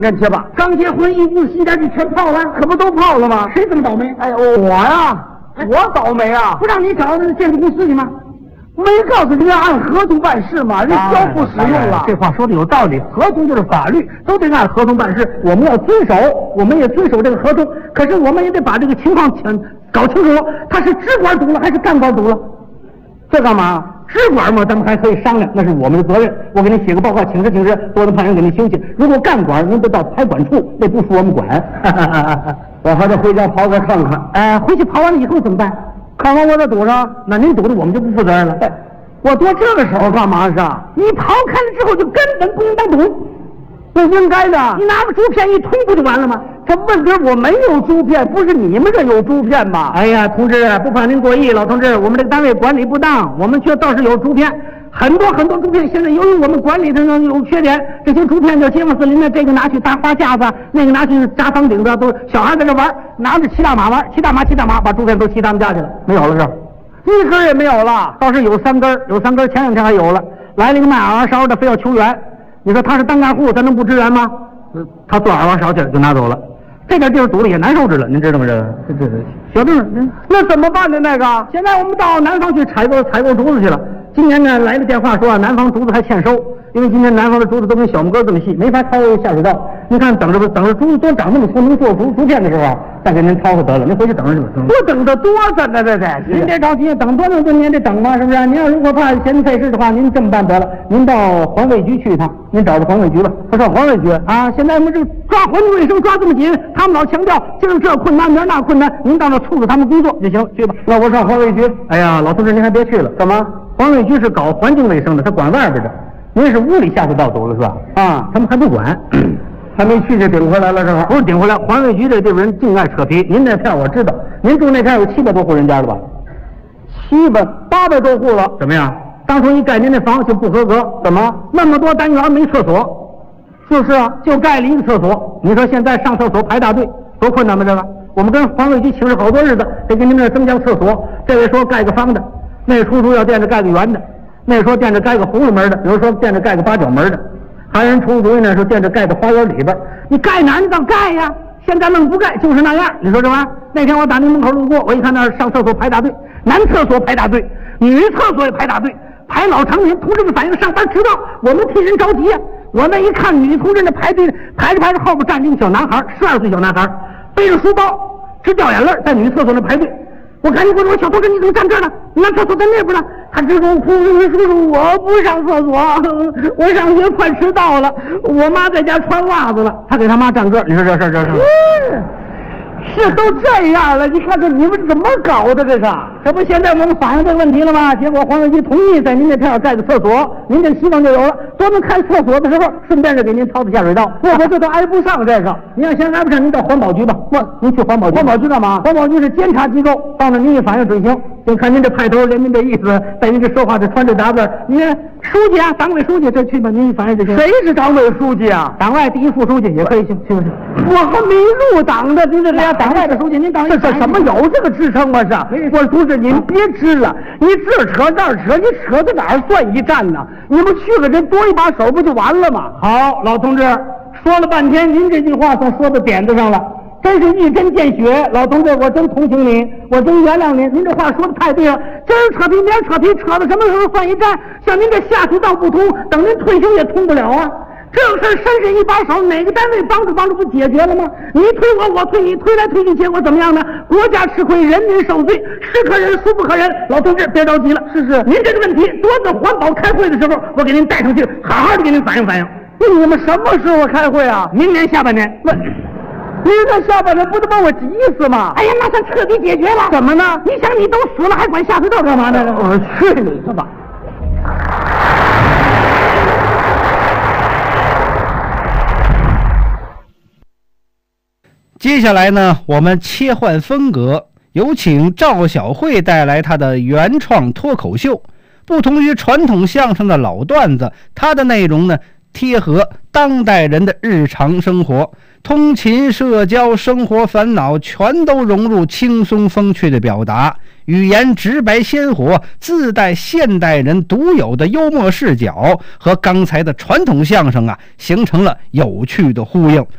面去吧。刚结婚一屋新家具全泡了，可不都泡了吗？谁这么倒霉？哎，我呀，我倒霉啊！不让你找那建筑公司去吗？没告诉你要按合同办事吗？人交付使用了。这话说的有道理，合同就是法律，都得按合同办事。我们要遵守，我们也遵守这个合同。可是我们也得把这个情况搞清楚，他是支管堵了还是干管堵了？这干嘛？支管嘛，咱们还可以商量，那是我们的责任。我给您写个报告，请示，多的派人给您休息。如果干管，您得到财管处，那不属我们管。我还得回家刨个看看。回去刨完了以后怎么办？看完我这堵上，那您堵的我们就不负责任了。我多这个时候干嘛是啊？你刨开了之后就根本不应当堵，不应该的。你拿个竹片一推不就完了吗？这问题我没有竹片，不是你们这有竹片吗？哎呀，同志，不怕您过意，老同志，我们这个单位管理不当，我们却倒是有竹片，很多竹片。现在由于我们管理上有缺点，这些竹片就街坊四邻的，这个拿去搭花架子，那个拿去扎房顶子，都小孩在这玩，拿着骑大马玩，骑大马，把竹片都骑他们家去了，没有了这。一根也没有了，倒是有三根，前两天还有了。来了一个卖耳挖勺的，非要求援。你说他是单干户，咱能不支援吗？他做耳挖勺去了，就拿走了。这点地方堵了也难受着了，您知道吗？这小郑，那怎么办呢？那个，现在我们到南方去采购竹子去了。今年呢，来个电话说南方竹子还欠收，因为今年南方的竹子都跟小木根这么细，没法掏下水道。您看，等着竹子多长那么粗，能做竹片的时候，再给您掏就得了。您回去等着去吧。不等得多着呢，这您别着急，等多长时间得等吗？是不是？您要如果怕嫌费事的话，您这么办得了，您到环卫局去一趟，您找着环卫局吧。他说环卫局啊，现在我们这抓环境卫生抓这么紧，他们老强调今儿这困难明儿那困难，您到那促使他们工作就行，去吧。那我上环卫局。哎呀，老同志您还别去了，干嘛？环卫局是搞环境卫生的，他管外边的。您是屋里下水道堵了是吧？啊，他们还不管。还没去就顶回来了，正好不是顶回来。环卫局这地方人净爱扯皮。您那片我知道，您住那片有700多户人家了吧？800多户了。怎么样？当初一盖您那房就不合格，怎么那么多单元没厕所？就是啊，就盖了一个厕所。你说现在上厕所排大队多困难吗？这个我们跟环卫局请示好多日子，得给您那增加厕所。这位说盖个方的，那位出要垫着盖个圆的，那位说垫着盖个红了门的，有人说垫着盖个8角门的。还有人出主意呢，说垫着盖在花园里边，你盖哪儿你倒盖呀？现在愣不盖，就是那样。你说这玩意儿？那天我打您门口路过，我一看那儿上厕所排大队，男厕所排大队，女厕所也排大队，排老长年。同志们反映上班迟到，我们替人着急呀。我那一看女同志那排队排着后边站着一个小男孩，12岁小男孩，背着书包直掉眼泪，在女厕所那排队。我赶紧问我小同志你怎么站这儿呢？男厕所在那边呢。他直说哭着说我不上厕所，我上学快迟到了，我妈在家穿袜子了。他给他妈站个，你说这事是都这样了，你看看你们怎么搞的？这不现在我们反映这个问题了吗？结果环卫局同意在您那片盖个厕所，您这希望就有了。多能开厕所的时候，顺便是给您掏的下水道。我这都挨不上这个。您要嫌挨不上，您到环保局吧。您去环保局。环保局干嘛？环保局是监察机构，到那您一反映执行。就看您这派头，连您这意思，带您这说话这穿这打扮，您书记啊，党委书记这去吧，您一反映执行。谁是党委书记啊？党外第1副书记也可以行，是不是？我还没入党的，您这党外的书记，您党这什么有这个职称吗？我同志您别支了，你这扯那扯，你扯到哪儿算一站呢？你们去个人多一把手不就完了吗？好，老同志说了半天，您这句话算说到点子上了。真是一针见血，老同志，我真同情您，我真原谅您。您这话说的太对了，今儿扯皮明儿扯皮，扯到什么时候算一站？像您这下水道不通，等您退休也通不了啊！这个事儿伸伸一把手，哪个单位帮助不解决了吗？你推我，我推你，推来推去，结果怎么样呢？国家吃亏，人民受罪，是可忍，孰不可忍？老同志别着急了，是您这个问题，多次环保开会的时候，我给您带上去，好好的给您反映反映。你们什么时候开会啊？明年下半年。您这下半年不得把我急死吗？哎呀，那算彻底解决了。怎么呢？你想你都死了，还管下水道干嘛呢？我去你的吧！ 接下来呢，我们切换风格，有请赵小慧带来她的原创脱口秀。不同于传统相声的老段子，它的内容呢贴合当代人的日常生活，通勤、社交、生活烦恼全都融入轻松风趣的表达，语言直白鲜活，自带现代人独有的幽默视角，和刚才的传统相声形成了有趣的呼应。